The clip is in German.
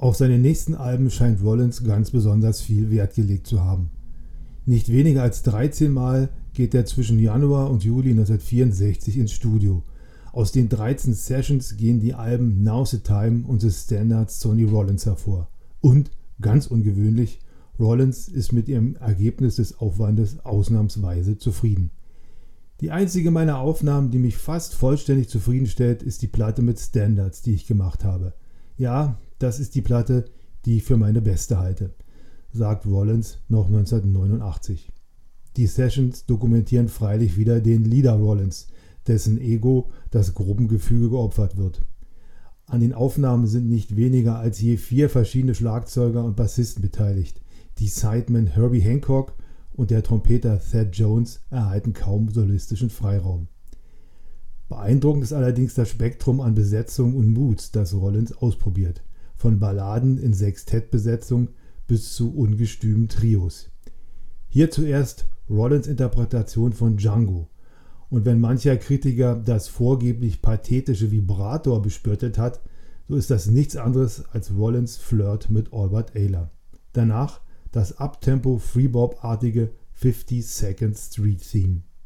Auf seine nächsten Alben scheint Rollins ganz besonders viel Wert gelegt zu haben. Nicht weniger als 13 Mal geht er zwischen Januar und Juli 1964 ins Studio. Aus den 13 Sessions gehen die Alben Now's the Time und The Standards Sonny Rollins hervor. Und, ganz ungewöhnlich, Rollins ist mit ihrem Ergebnis des Aufwandes ausnahmsweise zufrieden. Die einzige meiner Aufnahmen, die mich fast vollständig zufriedenstellt, ist die Platte mit Standards, die ich gemacht habe. Ja, das ist die Platte, die ich für meine beste halte, sagt Rollins noch 1989. Die Sessions dokumentieren freilich wieder den Leader Rollins, dessen Ego das Gruppengefüge geopfert wird. An den Aufnahmen sind nicht weniger als je 4 verschiedene Schlagzeuger und Bassisten beteiligt. Die Sidemen Herbie Hancock und der Trompeter Thad Jones erhalten kaum solistischen Freiraum. Beeindruckend ist allerdings das Spektrum an Besetzung und Moods, das Rollins ausprobiert. Von Balladen in Sextettbesetzung bis zu ungestümen Trios. Hier zuerst Rollins Interpretation von Django. Und wenn mancher Kritiker das vorgeblich pathetische Vibrator bespöttelt hat, so ist das nichts anderes als Rollins Flirt mit Albert Ayler. Danach das Uptempo Freebop-artige 50 Second Street Theme.